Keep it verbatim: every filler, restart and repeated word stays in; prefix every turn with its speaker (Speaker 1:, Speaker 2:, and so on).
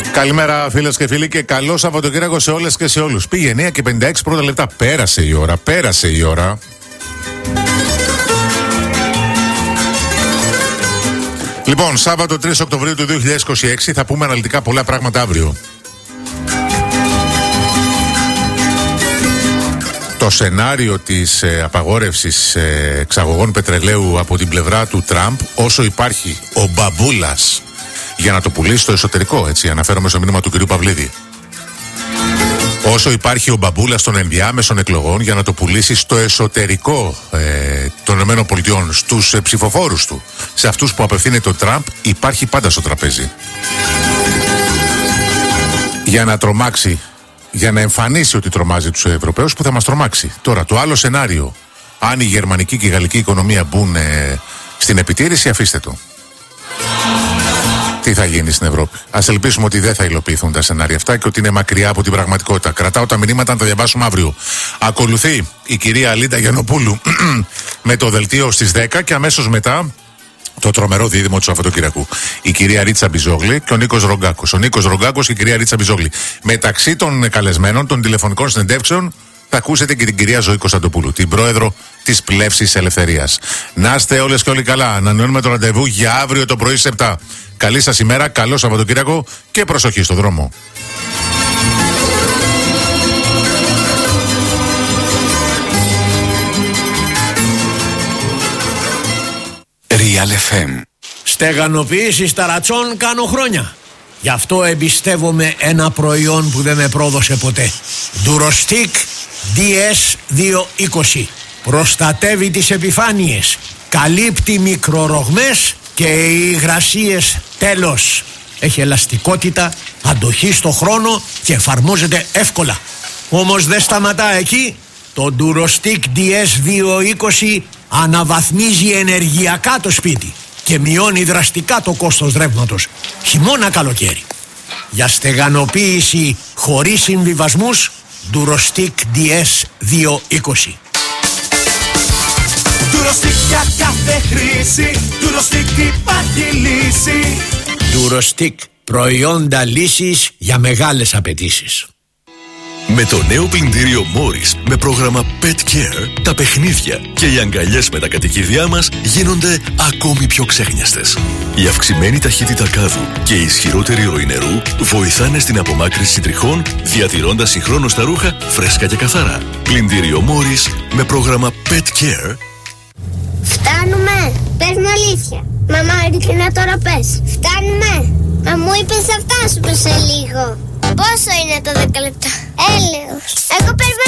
Speaker 1: Καλημέρα φίλες και φίλοι και καλό Σαββατοκύριακο σε όλες και σε όλους. Πήγε εννιά και πενήντα έξι πρώτα λεπτά. Πέρασε η ώρα, πέρασε η ώρα. Λοιπόν, Σάββατο τρεις Οκτωβρίου του δύο χιλιάδες είκοσι έξι θα πούμε αναλυτικά πολλά πράγματα αύριο. Το σενάριο της ε, απαγόρευσης ε, εξαγωγών πετρελαίου από την πλευρά του Τραμπ, όσο υπάρχει ο μπαμπούλας για να το πουλήσει στο εσωτερικό, έτσι αναφέρομαι στο μήνυμα του κ. Παυλίδη. Όσο υπάρχει ο μπαμπούλας των ενδιάμεσων εκλογών για να το πουλήσει στο εσωτερικό ε, των ΗΠΑ, στους ε, ψηφοφόρους του, σε αυτούς που απευθύνεται ο Τραμπ, υπάρχει πάντα στο τραπέζι. Για να τρομάξει, για να εμφανίσει ότι τρομάζει τους Ευρωπαίους, που θα μας τρομάξει. Τώρα, το άλλο σενάριο, αν η γερμανική και η γαλλική οικονομία μπουν ε, στην επιτήρηση, αφήστε το. Τι θα γίνει στην Ευρώπη. Ας ελπίσουμε ότι δεν θα υλοποιηθούν τα σενάρια αυτά και ότι είναι μακριά από την πραγματικότητα. Κρατάω τα μηνύματα να τα διαβάσουμε αύριο. Ακολουθεί η κυρία Λίντα Γιαννοπούλου με το δελτίο στις δέκα και αμέσως μετά το τρομερό δίδυμο του Σαββατοκυριακού. Η κυρία Ρίτσα Μπιζόγλη και ο Νίκος Ρογκάκος. Ο Νίκος Ρογκάκος και η κυρία Ρίτσα Μπιζόγλη. Μεταξύ των καλεσμένων των τηλεφωνικών συνεντεύξεων θα ακούσετε και την κυρία Ζωή Κωνσταντοπούλου, την πρόεδρο της Πλεύσης Ελευθερίας. Να είστε όλες και όλοι καλά. Ανανεώνουμε το ραντεβού για αύριο το πρωί στις επτά. Καλή σας ημέρα, καλό Σαββατοκύριακο και προσοχή στο δρόμο.
Speaker 2: Real εφ εμ.
Speaker 3: Στεγανοποίηση ταρατσών κάνω χρόνια. Γι' αυτό εμπιστεύομαι ένα προϊόν που δεν με πρόδωσε ποτέ. Durostic ντι ες διακόσια είκοσι. Προστατεύει τις επιφάνειες, καλύπτει μικρορογμές και υγρασίες τέλος. Έχει ελαστικότητα, αντοχή στο χρόνο και εφαρμόζεται εύκολα. Όμως δεν σταματά εκεί. Το Durostic ντι ες διακόσια είκοσι αναβαθμίζει ενεργειακά το σπίτι και μειώνει δραστικά το κόστος ρεύματος, χειμώνα καλοκαίρι. Για στεγανοποίηση χωρίς συμβιβασμούς, Durostic ντι ες διακόσια είκοσι.
Speaker 4: Durostic για κάθε χρήση, Durostic υπάρχει λύση.
Speaker 3: Durostic, προϊόντα λύσης για μεγάλες απαιτήσεις.
Speaker 2: Με το νέο πλυντήριο Morris με πρόγραμμα Pet Care, τα παιχνίδια και οι αγκαλιές με τα κατοικίδια μας γίνονται ακόμη πιο ξέχνιαστες. Η αυξημένη ταχύτητα κάδου και η ισχυρότερη ροή νερού βοηθάνε στην απομάκρυνση τριχών, διατηρώντας συγχρόνως τα ρούχα φρέσκα και καθαρά. Πλυντήριο Morris με πρόγραμμα Pet Care.
Speaker 5: Φτάνουμε! Πες μου αλήθεια. Μαμά, ειλικρινά τώρα πες. Φτάνουμε! Μα μου είπες θα φτάσουμε σε λίγο. Πόσο είναι το δέκα λεπτά? Έλεος. Εγώ περιμένω